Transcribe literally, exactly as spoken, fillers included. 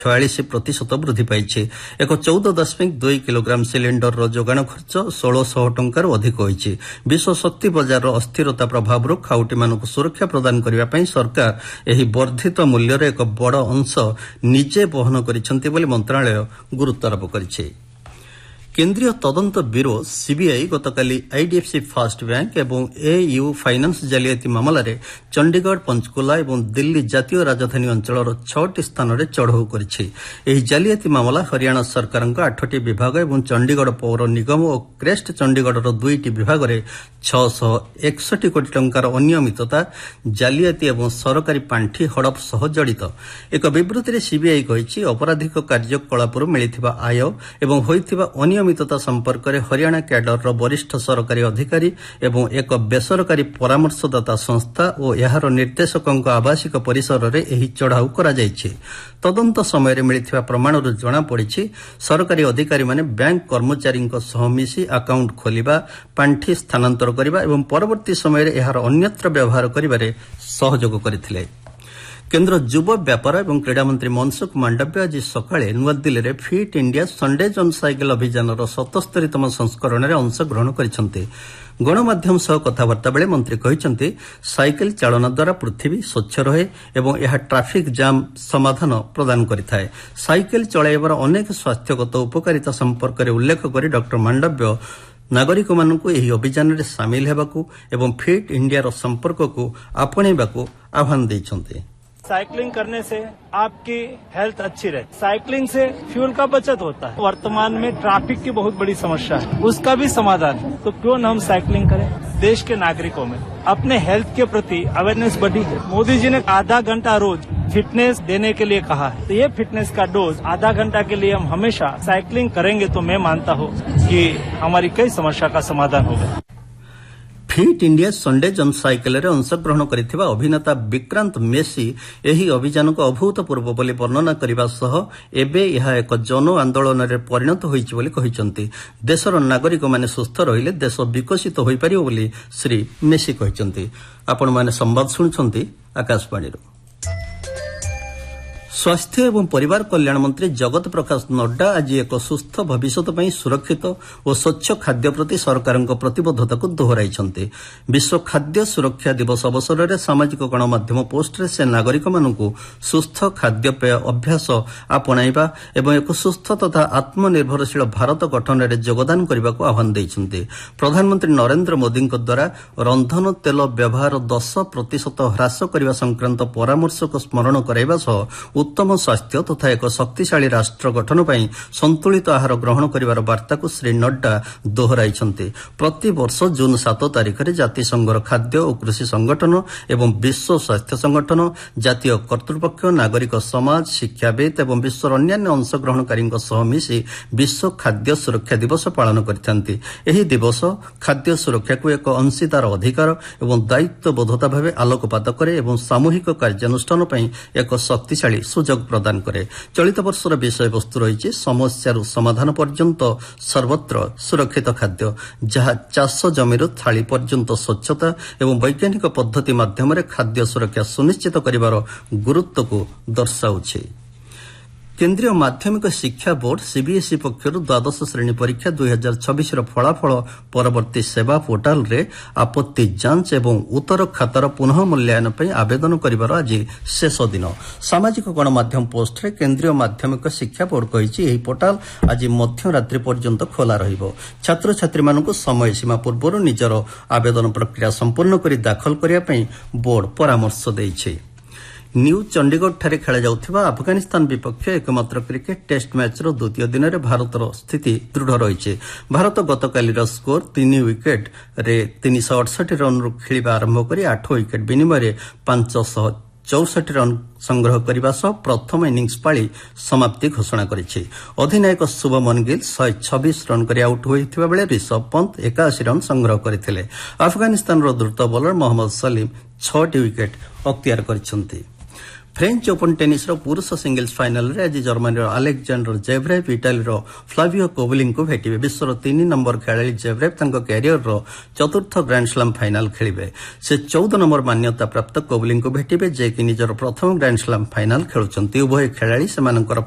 छयालीस प्रतिशत वृद्धि पाई। एक चौदह दशमिक दुई किलोग्राम सिलिंडर जोगाण खर्च षोलह सौ टंकार अधिक होईछि। विश्व शक्ति बजार अस्थिरता प्रभाव खाउटी मानक सुरक्षा प्रदान करने सरकार एही वर्धित मूल्यर एक बड़ अंश निजे वहन करिसेंति बोली मंत्रालय गुरुत्वारोप करिछि। केन्द्रीय तदंत bureau CBI गतकाली IDFC fast bank एवं एयू फाइनान्स जालियाती मामलें चंडीगढ़ पंचकुला और दिल्ली जातीय राजधानी अंचल छटी स्थान में चढ़ऊ कर जालियाती मामला हरियाणा सरकार आठटी विभाग और चंडीगढ़ पौर निगम और क्रेस्ट चंडीगढ़ दुईटी विभाग में छह एकसठ कोटी टंकार अनियमितता जालियाती और सरकारी पांठी हड़प सह जड़ित। एक विबृत्ति सीबीआई कही अपराधिक कार्यकलापर मिलिथिबा आय एवं होइथिबा अनियमितता संपर्क में हरियाणा कैडर वरिष्ठ सरकारी अधिकारी एवं एक बेसरकारी परामर्शदाता संस्था और यार निर्देशकों आवासिक परिसर में यह चढ़ाऊ करा जायछि। तदंत समय मिलिथिबा प्रमाणरू जଣାपड़ी सरकारी अधिकारी माने बैंक कर्मचारी सह मिसी अकाउंट खोलिबा पांठी स्थानांतर करबा एवं परवर्ती समय यार अन्यत्र व्यवहार करिबारे सहयोग करथिले। केन्द्र युव व्यापार एवं क्रीड़ा मंत्री मनसुख मांडव्य आज सकाळे नुआदिल्ली में फिट इंडिया संडे जन साइकेल अभियान सतस्तरीतम संस्करण में अंशग्रहण करिसेंति। गणमाध्यम सह कथबार्ता बेले मंत्री कहिसेंति साइकेल चालना द्वारा पृथ्वी स्वच्छ रहे एवं यह ट्राफिक जाम समाधान प्रदान करिथाए। साइकेल चलाइबार अनेक स्वास्थ्यगत उपकारिता संपर्क में उल्लेख कर डॉक्टर मांडव्य नागरिक मानक एही अभियान में सामिल हेबाकू एवं फिट इंडिया संपर्क को आपणेबाकू आह्वान दैछन्ति। साइकिलिंग करने से आपकी हेल्थ अच्छी रहती। साइकिलिंग से फ्यूल का बचत होता है। वर्तमान में ट्रैफिक की बहुत बड़ी समस्या है, उसका भी समाधान है। तो क्यों न हम साइकिलिंग करें। देश के नागरिकों में अपने हेल्थ के प्रति अवेयरनेस बढ़ी है। मोदी जी ने आधा घंटा रोज फिटनेस देने के लिए कहा है, तो ये फिटनेस का डोज आधा घंटा के लिए हम हमेशा साइकिलिंग करेंगे तो मैं मानता हूँ कि हमारी कई समस्या का समाधान होगा। फिट इंडिया संडे जन साइकेल रे अंशग्रहण करिथिबा अभिनेता विक्रांत मेसी एही अभियान को अभूतपूर्व बोली वर्णना करबा सह एबे यह एक जन आंदोलन रे परिणत होईछि बोली कहिसंती। देशर नागरिक माने सुस्थ रहिले देश विकसित होई परिबो बोली श्री मेसी कहिसंती। आपण माने संवाद सुनछंती आकाशवाणी रो। स्वास्थ्य एवं परिवार कल्याण मंत्री जगत प्रकाश नड्डा आज एक सुस्थ भविष्य पर सुरक्षित और स्वच्छ खाद्य प्रति सरकार प्रतिबद्धता को दोहराई। विश्व खाद्य सुरक्षा दिवस अवसर में सामाजिक गणमाध्यम पोस्ट से नागरिक मानक सुस्थ खाद्यपेय अभ्यास आपणाइबा एवं एक सुस्थ तथा आत्मनिर्भरशील भारत गठन में योगदान करने को आह्वान देइछन्ते। प्रधानमंत्री नरेंद्र मोदी द्वारा रंधन तेल व्यवहार दस प्रतिशत ह्रास करने संक्रांत परामर्श को स्मरण कराइबा सह उत्तम स्वास्थ्य तथा एक शक्तिशाली राष्ट्र गठन पर संतुलित आहार ग्रहण करिवार वार्ता को श्री नड्डा दोहराइछन्ते। प्रति वर्ष जून सात तारिख में जातिसंघर खाद्य और कृषि संगठन एवं विश्व स्वास्थ्य संगठन जातीय कर्तृपक्ष नागरिक समाज शिक्षाविद एवं विश्वर अन्यान्य अंशग्रहणकारी सह मिसी विश्व खाद्य सुरक्षा दिवस पालन करथांती। एही दिवस खाद्य सुरक्षा को एक अंशीदार अधिकार एवं दायित्वबोधता भाव आलोकपात करे एवं सामूहिक कार्यानुष्ठान पर एक शक्तिशाली सुजोग प्रदान करे। चलित वर्षर विषय वस्तु रही समस्या समाधान पर्यंत सर्वत्र सुरक्षित खाद्य, जहाँ चाष जमीर थाली पर्यंत स्वच्छता एवं वैज्ञानिक पद्धति माध्यम खाद्य सुरक्षा सुनिश्चित करिवार गुरुत्व को दर्शाउछि। केन्द्रीय माध्यमिक शिक्षा बोर्ड सीबीएसई पक्षर द्वादश श्रेणी परीक्षा दुई हजार छब्बीस फलाफल परवर्ती सेवा पोर्टाल रे आपत्ति जांच एवं उत्तर खातार पुनः मूल्यांकन पर आवेदन करिवार आज शेष दिन। सामाजिक गणमाध्यम पोस्ट रे केन्द्रीय माध्यमिक शिक्षा बोर्ड कहिछि एही पोर्टाल आज मध्यरात्रि पर्यंत खोला रहिबो। छात्र छात्री मानक समय सीमा पूर्व निजर आवेदन प्रक्रिया संपूर्ण करी दाखल करिया पई बोर्ड परामर्श दैछि। न्यू चंडीगढ़ ठारे खेला जाउथिबा अफगानिस्तान विपक्ष एकमात्र क्रिकेट टेस्ट मैच रो द्वितीय दिन में भारतर स्थिति दृढ़ रही। भारत गतकाली स्कोर तीन विकेट रे तीन सौ अड़सठ रन खेलिबा आरंभ कर आठ विकेट विनिमय पांच सौ चौसठ रन संग्रह करने सह प्रथम इनिंग्स पाली समाप्ति घोषणा करिछि। अधिनायक शुभमन गिल सौ छब्बीस रन कर आउट होइथिबा बेले ऋषभ पंत इक्यासी रन संग्रह करथिले। अफगानिस्तान रो द्रुत बॉलर मोहम्मद सलीम छह विकेट अख्तियार करिसंती। फ्रेंच ओपन टेनिस रो पुरुष सिंगल्स फाइनल रे आज जर्मनी रो अलेक्जेंडर जेवरेव इटाली रो फ्लावियो कोवलिन को भेटिबे। विश्वर तीन नंबर खेलाड़ी जेवरेव तांको कैरियर रो चतुर्थ ग्रैंड स्लैम फाइनल खेलिबे। से चौदह नंबर मान्यता प्राप्त कोवलिन को भेटिबे जे कि निजर प्रथम ग्रैंड स्लैम फाइनल खेलुचंती। उभय खेलाड़ी सेमानकर